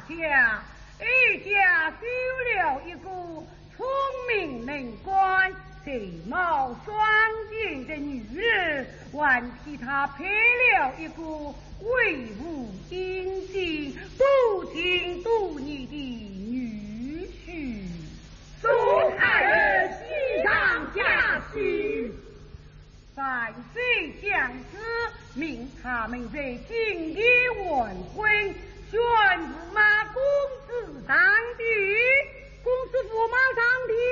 下，一家修了一个聪明能干、才貌双全的女儿，还替他配了一个威武英俊、多情多义的女婿。 宋太儿喜上加喜。 万岁将之，命他们在今天完婚，宣驸马公子上殿。公子驸马上殿。